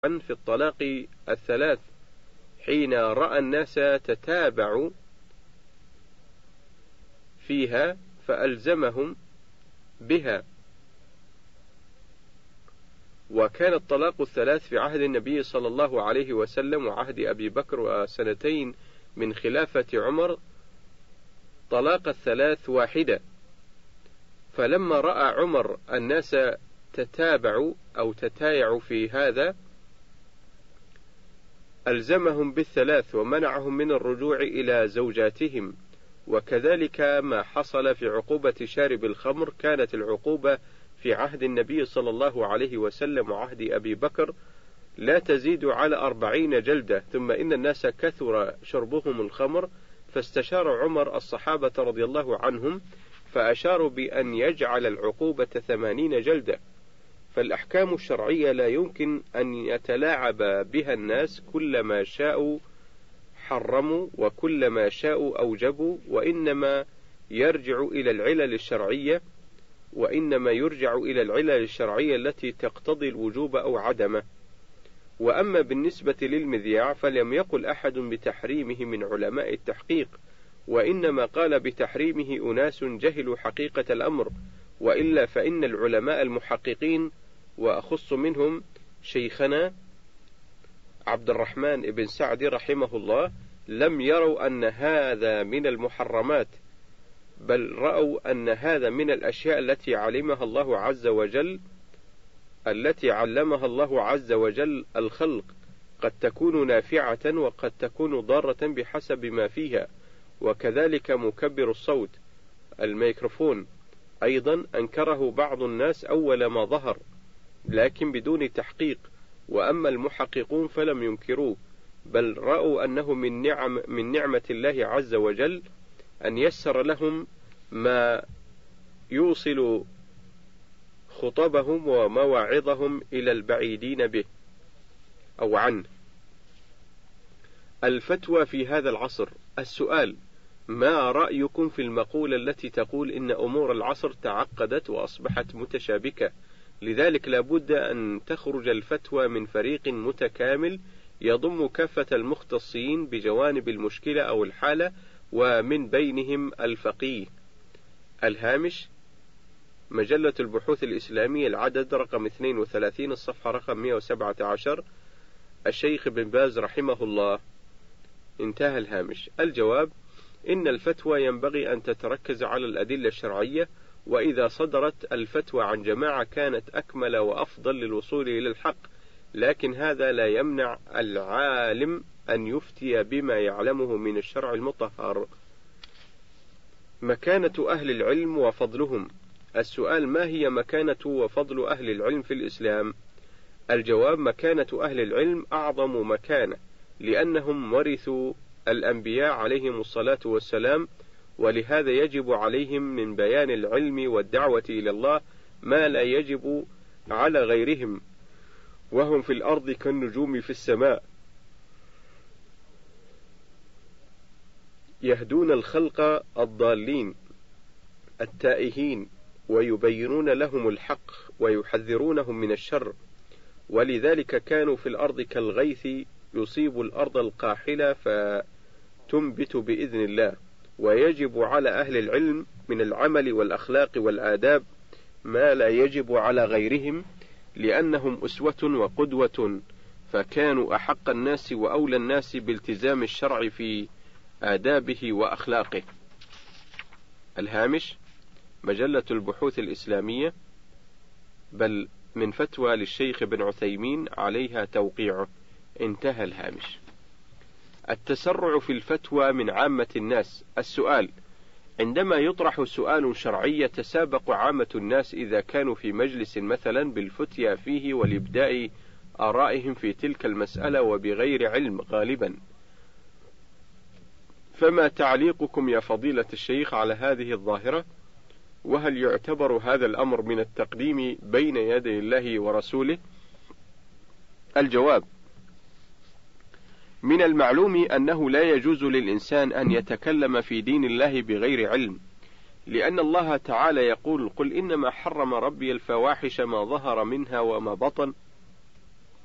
في الطلاق الثلاث حين رأى الناس تتابعوا فيها فألزمهم بها. وكان الطلاق الثلاث في عهد النبي صلى الله عليه وسلم وعهد أبي بكر وسنتين من خلافة عمر طلاق الثلاث واحدة. فلما رأى عمر الناس تتابعوا أو تتايعوا في هذا ألزمهم بالثلاث ومنعهم من الرجوع إلى زوجاتهم. وكذلك ما حصل في عقوبة شارب الخمر، كانت العقوبة في عهد النبي صلى الله عليه وسلم وعهد أبي بكر لا تزيد على 40 جلدة، ثم إن الناس كثر شربهم الخمر فاستشار عمر الصحابة رضي الله عنهم فأشاروا بأن يجعل العقوبة 80 جلدة. فالأحكام الشرعية لا يمكن أن يتلاعب بها الناس، كلما شاءوا حرموا وكلما شاءوا أوجبوا، وإنما يرجع إلى العلل الشرعية التي تقتضي الوجوب أو عدمه. وأما بالنسبة للمذياع فلم يقل أحد بتحريمه من علماء التحقيق، وإنما قال بتحريمه أناس جهلوا حقيقة الأمر، وإلا فإن العلماء المحققين وأخص منهم شيخنا عبد الرحمن بن سعدي رحمه الله لم يروا أن هذا من المحرمات، بل رأوا أن هذا من الأشياء التي علمها الله عز وجل الخلق، قد تكون نافعة وقد تكون ضارة بحسب ما فيها. وكذلك مكبر الصوت الميكروفون أيضا أنكره بعض الناس أول ما ظهر لكن بدون تحقيق، وأما المحققون فلم ينكروه، بل رأوا أنه من نعمة الله عز وجل أن يسر لهم ما يوصل خطبهم ومواعظهم إلى البعيدين به أو عنه. الفتوى في هذا العصر. السؤال: ما رأيكم في المقولة التي تقول إن أمور العصر تعقدت وأصبحت متشابكة، لذلك لابد أن تخرج الفتوى من فريق متكامل يضم كافة المختصين بجوانب المشكلة أو الحالة ومن بينهم الفقيه. الهامش: مجلة البحوث الإسلامية، العدد رقم 32، الصفحة رقم 117، الشيخ بن باز رحمه الله. انتهى الهامش. الجواب: إن الفتوى ينبغي أن تتركز على الأدلة الشرعية، وإذا صدرت الفتوى عن جماعة كانت أكمل وأفضل للوصول إلى الحق، لكن هذا لا يمنع العالم أن يفتي بما يعلمه من الشرع المطهر. مكانة أهل العلم وفضلهم. السؤال: ما هي مكانة وفضل أهل العلم في الإسلام؟ الجواب: مكانة أهل العلم أعظم مكانة، لأنهم ورثوا الأنبياء عليهم الصلاة والسلام، ولهذا يجب عليهم من بيان العلم والدعوة إلى الله ما لا يجب على غيرهم، وهم في الأرض كالنجوم في السماء، يهدون الخلق الضالين التائهين ويبينون لهم الحق ويحذرونهم من الشر، ولذلك كانوا في الأرض كالغيث يصيب الأرض القاحلة فتنبت بإذن الله. ويجب على أهل العلم من العمل والأخلاق والآداب ما لا يجب على غيرهم، لأنهم أسوة وقدوة، فكانوا أحق الناس وأولى الناس بالتزام الشرع في آدابه وأخلاقه. الهامش: مجلة البحوث الإسلامية، بل من فتوى للشيخ بن عثيمين عليها توقيعه. انتهى الهامش. التسرع في الفتوى من عامة الناس. السؤال: عندما يطرح سؤال شرعي يتسابق عامة الناس إذا كانوا في مجلس مثلا بالفتيا فيه والإبداء آرائهم في تلك المسألة وبغير علم غالبا، فما تعليقكم يا فضيلة الشيخ على هذه الظاهرة؟ وهل يعتبر هذا الأمر من التقديم بين يدي الله ورسوله؟ الجواب: من المعلوم أنه لا يجوز للإنسان أن يتكلم في دين الله بغير علم، لأن الله تعالى يقول: قل إنما حرم ربي الفواحش ما ظهر منها وما بطن